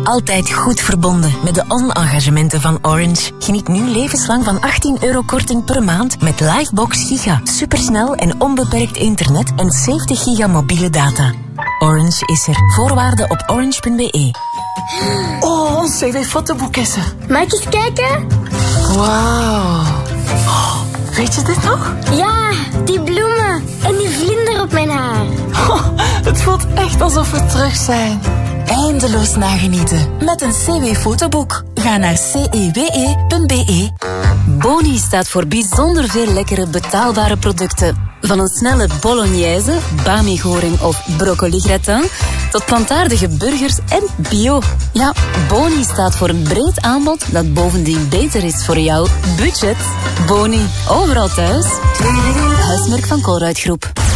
Altijd goed verbonden met de on-engagementen van Orange. Geniet nu levenslang van €18 korting per maand met Livebox Giga. Supersnel en onbeperkt internet en 70 giga mobiele data. Orange is er. Voorwaarden op orange.be. Oh, ons cv-fotoboek is er. Mag ik eens kijken? Wauw. Oh, weet je dit nog? Ja, die bloemen en die vlinder op mijn haar. Oh, het voelt echt alsof we terug zijn. Eindeloos nagenieten met een CW-fotoboek. Ga naar cewe.be. Boni staat voor bijzonder veel lekkere betaalbare producten. Van een snelle bolognese, bami-goring of broccoli-gratin tot plantaardige burgers en bio. Ja, Boni staat voor een breed aanbod dat bovendien beter is voor jouw budget. Boni, overal thuis. Huismerk van Colruyt Groep.